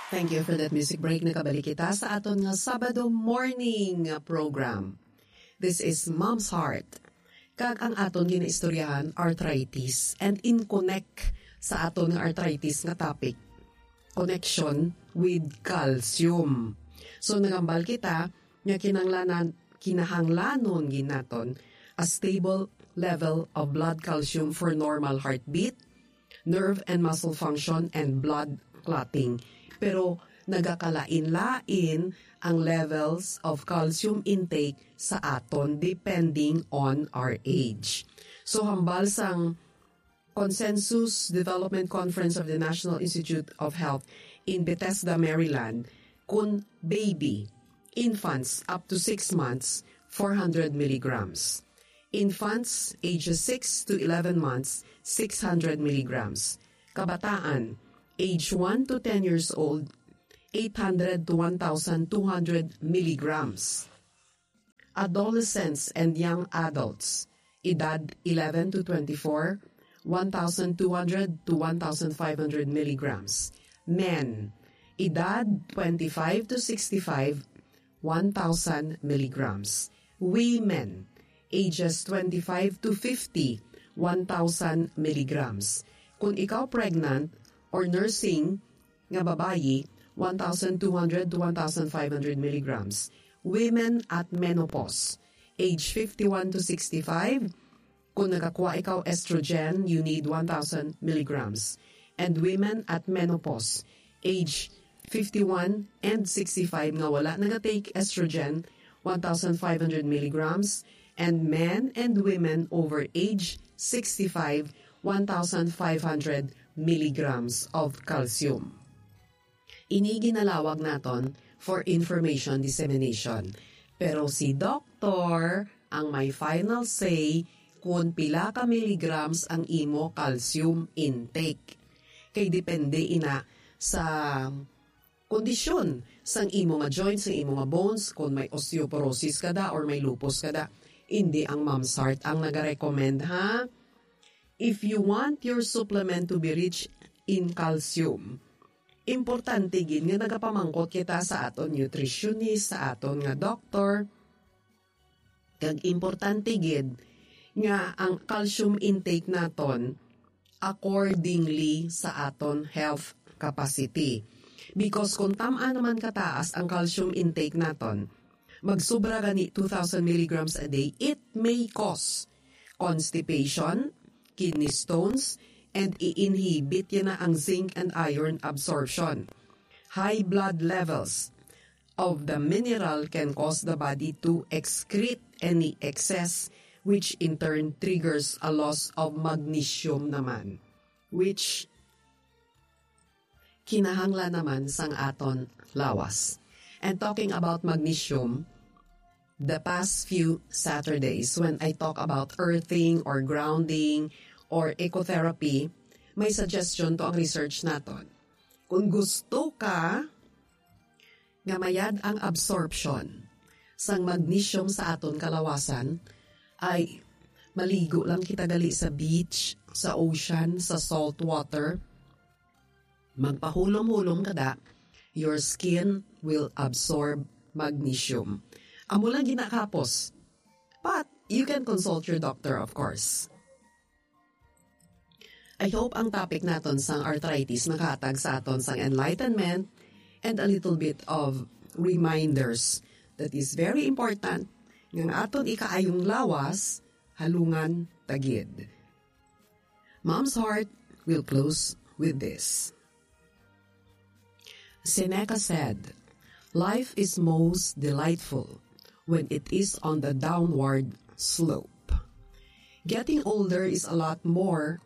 Thank you for that music break. Nakabalik kita sa aton nga Sabado morning program. This is Mom's Heart. Kag ang aton ginaistoryahan, arthritis. And in connect sa aton nga arthritis nga topic, connection with calcium. So nagambal kita nga kinahanglanon ginaton a stable level of blood calcium for normal heartbeat, nerve and muscle function, and blood clotting. Pero nagakalain-lain ang levels of calcium intake sa aton depending on our age. So hambal sang Consensus Development Conference of the National Institute of Health in Bethesda, Maryland, kun baby, infants up to 6 months, 400 milligrams. Infants ages 6 to 11 months, 600 milligrams. Kabataan, age 1 to 10 years old, 800 to 1,200 milligrams. Adolescents and young adults, edad 11 to 24, 1,200 to 1,500 milligrams. Men, edad 25 to 65, 1,000 milligrams. Women, ages 25 to 50, 1,000 milligrams. Kung ikaw pregnant or nursing nga babayi, 1,200 to 1,500 milligrams. Women at menopause, age 51 to 65. Kung nakakuha ikaw estrogen, you need 1,000 milligrams. And women at menopause, age 51 and 65 nga wala nagatake estrogen, 1,500 milligrams. And men and women over age 65, 1,500 milligrams of calcium. Ini ginalawag naton for information dissemination. Pero si doktor ang may final say kung pila ka milligrams ang imo calcium intake. Kay depende ina sa kondisyon sang imo nga joints, sang imo nga bones, kung may osteoporosis kada or may lupus kada. Hindi ang Mom's Heart ang nagarecommend, ha? If you want your supplement to be rich in calcium, importante gin nga nagapamangkot kita sa aton nutritionist, sa aton nga doctor. Kag importante gid nga ang calcium intake naton accordingly sa aton health capacity. Because kung tama naman kataas ang calcium intake naton, magsubra gani 2,000 milligrams a day, it may cause constipation, kidney stones, and i-inhibit yan na ang zinc and iron absorption. High blood levels of the mineral can cause the body to excrete any excess, which in turn triggers a loss of magnesium naman, which kinahanglan naman sang aton lawas. And talking about magnesium, the past few Saturdays when I talk about earthing or grounding or ecotherapy, may suggestion to ang research naton. Kung gusto ka nga mayad ang absorption sang magnesium sa aton kalawasan, ay maligo lang kita gali sa beach, sa ocean, sa salt water. Magpahulom-hulom kada, your skin will absorb magnesium. Amo lang ginakapos. But you can consult your doctor, of course. I hope ang topic naton sang arthritis makahatag sa aton sang enlightenment and a little bit of reminders that is very important ng aton ikaayong lawas, halungan tagid. Mom's Heart will close with this. Seneca said, "Life is most delightful when it is on the downward slope. Getting older is a lot more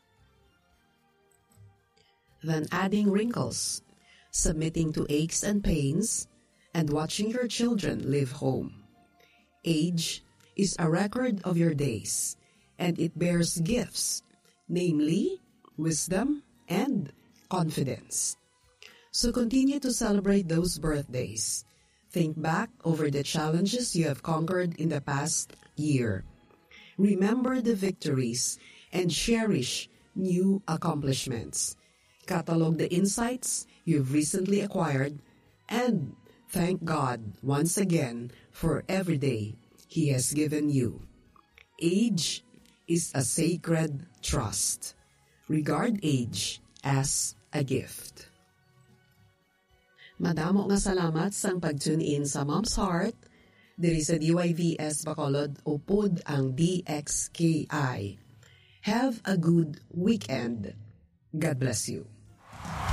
than adding wrinkles, submitting to aches and pains, and watching your children live home. Age is a record of your days, and it bears gifts, namely wisdom and confidence. So continue to celebrate those birthdays. Think back over the challenges you have conquered in the past year. Remember the victories and cherish new accomplishments. catalog the insights you've recently acquired, and thank God once again for every day He has given you. Age is a sacred trust. Regard age as a gift. Madamo nga salamat sang pag-tune in sa Mom's Heart. Diri sa DYVS Bacolod upod ang DXKI. Have a good weekend. God bless you.